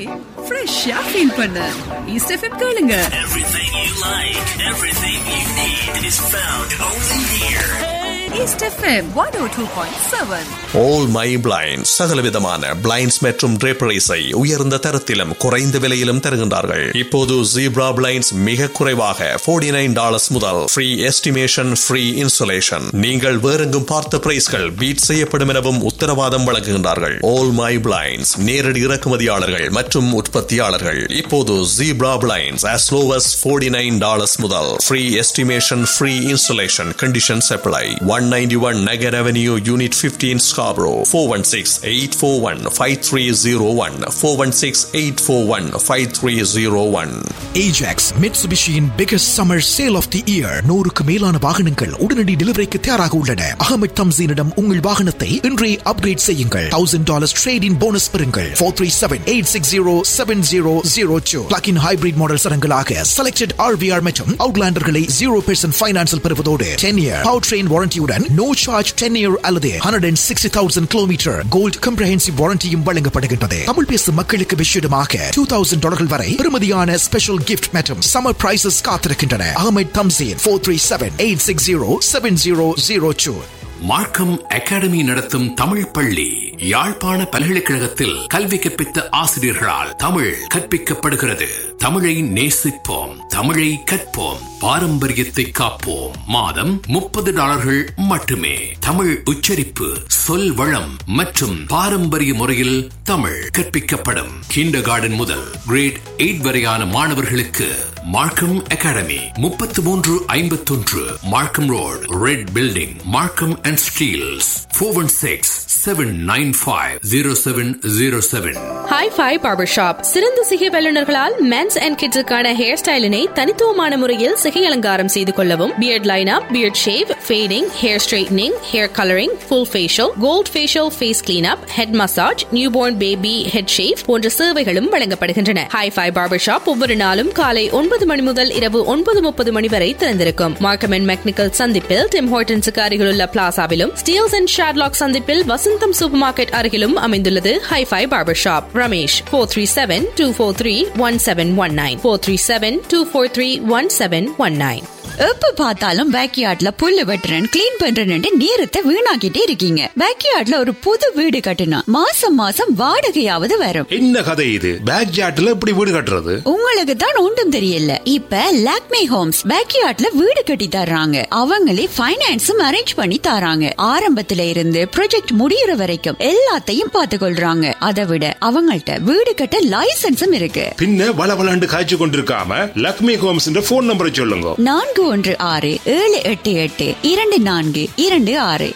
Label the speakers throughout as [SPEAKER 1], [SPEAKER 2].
[SPEAKER 1] ஃப்ரெஷ்ஷா ஃபீல் பண்ண east FM கேளுங்க.
[SPEAKER 2] Everything you like, everything you need is found only here.
[SPEAKER 1] East FM 102.7.
[SPEAKER 3] All My Blinds சகலவிதமான blinds மற்றும் draperies-ஐ உயர்ந்த தரத்திலும் குறைந்த விலையிலும் தருகின்றார்கள். இப்போது Zebra Blinds மிக குறைவாக $49 முதல் free estimation, free installation. நீங்கள் வேறெங்கும் பார்த்த பிரைஸ்கள் பீட் செய்யப்படும் எனவும் உத்தரவாதம் வழங்குகின்றார்கள். All My Blinds நேரடி இறக்குமதியாளர்கள் மற்றும் உற்பத்தியாளர்கள். இப்போது Zebra Blinds as low as $49 முதல் free estimation, free installation. Conditions apply. 191 Nagar Avenue, Unit 15, Scarborough. 416-841-5301. 416-841-5301.
[SPEAKER 4] Ajax, Mitsubishi-யின் biggest summer sale of the year. 100க்கு மேலான வாகனங்கள் உடனடி டெலிவரிக்கு தயாராக உள்ளன. அகமது தம்சீனிடம் உங்கள் வாகனத்தை இன்றே அப்கிரேட் செய்யுங்கள். $1,000 trade-in bonus பெறுங்கள். 437-860-7002. Plug-in hybrid model சரங்களாக selected RVR மற்றும் Outlanderகளை 0% ஃபைனான்ஸில் பெறுவதோடு 10-year powertrain warranty-உடன் no charge 10-year அல்லது 160,000 கிலோமீட்டர் கோல்ட் காம்ப்ரஹென்சிவ் வாரண்டியும் வழங்கப்படுகின்றது. தமிழ் பேசும் மக்களுக்கு விஷயமாக $2,000 வரை பெறுமதியான ஸ்பெஷல் கிஃப்ட் மற்றும் சம்மர் பிரைசஸ் காத்திருக்கின்றன. அகமது தம்சீன் 437-860-7002.
[SPEAKER 5] மார்க்கம் அகாடமி நடத்தும் தமிழ் பள்ளி யாழ்ப்பாண பல்கலைக்கழகத்தில் கல்வி கற்பித்த ஆசிரியர்களால் தமிழ் கற்பிக்கப்படுகிறது. தமிழை நேசிப்போம், தமிழை கற்போம், பாரம்பரியத்தை காப்போம். மாதம் $30 மட்டுமே. தமிழ் உச்சரிப்பு, சொல் வளம் மற்றும் பாரம்பரிய முறையில் தமிழ் கற்பிக்கப்படும். கிண்டர் கார்டன் முதல் கிரேட் 8 வரையான மாணவர்களுக்கு மார்க்கம் அகாடமி 3351 மார்க்கம் road, red building, Markham and Steeles. 416-795-0707.
[SPEAKER 6] Hi-Fi Barber Shop. சிறந்த சிகை வல்லுநர்களால் மென்ஸ் அண்ட் கிட்ஸுக்கான ஹேர் ஸ்டைலினை தனித்துவமான முறையில் சிகை அலங்காரம் செய்து கொள்ளவும், beard lineup, beard shave, fading, hair straightening, hair colouring, full facial, gold facial, face cleanup, head massage, newborn baby head shave போன்ற சேவைகளும் வழங்கப்படுகின்றன. Hi-Fi Barber Shop ஒவ்வொரு நாளும் காலை 9 மணி முதல் இரவு 9:30 மணி வரை திறந்திருக்கும். மார்க்கம் அண்ட் மெக்னிக்கல் சந்திப்பில் டிம் ஹார்டன்ஸுக்கு அருகிலுள்ள பிளாசாவிலும், ஸ்டீல்ஸ் அண்ட் ஷாட்லாக் சந்திப்பில் வசந்தம் சூப்பர் மார்க்கெட் அருகிலும் அமைந்துள்ளது Hi-Fi Barber Shop. ரமேஷ் 437-243-1719. 437-243-1719.
[SPEAKER 7] எப்ப பார்த்தாலும் பேக்யார்ட்ல புல்லு வெட்டுறேன், கிளீன் பண்றேன்னு நேரத்தை வீணாக்கிட்டே இருக்கீங்க. பேக்யார்ட்ல ஒரு புது வீடு கட்டினா மாசம் மாசம் வாடகையாவது வரும்.
[SPEAKER 8] என்ன கதை இது? பேக்யார்ட்ல எப்படி வீடு கட்டுறது?
[SPEAKER 7] உங்களுக்கு தான் ஒன்றும் தெரியல. இப்ப லாக்மே ஹோம்ஸ் பேக்யார்ட்ல வீடு கட்டி தர்றாங்க. அவங்களே ஃபைனான்ஸும் அரேஞ்ச் பண்ணி தராங்க. ஆரம்பத்துல இருந்து ப்ராஜெக்ட் முடியற வரைக்கும் எல்லாத்தையும் பார்த்து கொள்றாங்க. அதை விட அவங்கள்ட்ட வீடு கட்ட லைசன்ஸும் இருக்கு.
[SPEAKER 8] பின்ன வளவளாண்டு காய்ச்சி கொண்டிருக்காம லாக்மே ஹோம்ஸ் போன் நம்பரை சொல்லுங்க.
[SPEAKER 7] 416-788-2426.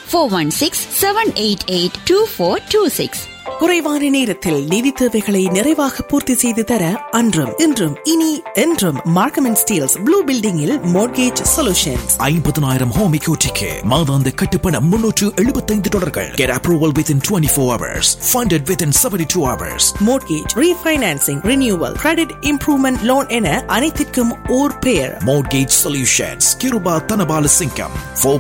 [SPEAKER 7] 416-788-2426.
[SPEAKER 9] குறைவான நேரத்தில் நிதி தேவைகளை நிறைவாக பூர்த்தி செய்து தர அன்றும் இன்றும் இனி என்றும் மார்க்கம் அண்ட் ஸ்டீல்ஸ் ப்ளூ பில்டிங்கில் மோர்கேஜ் சொல்யூஷன்ஸ்.
[SPEAKER 4] 50,000 ஹோம் எக்யூட்டிக்கு மாதாந்த கட்டுப்பணம் $375. Get approval within 24 hours. Funded within 72 hours.
[SPEAKER 9] Mortgage refinancing, renewal, credit improvement loan என அனைத்திற்கும் ஓர் பெயர்.
[SPEAKER 4] Mortgage Solutions. Kiruba Tanabala Singham.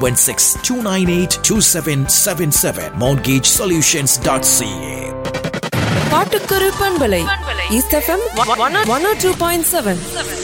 [SPEAKER 4] 416-298-2777. MortgageSolutions.ca.
[SPEAKER 10] பாட்டுக்கரு பண்பலை ஈஸ்ட் எஃப்எம் 102.7.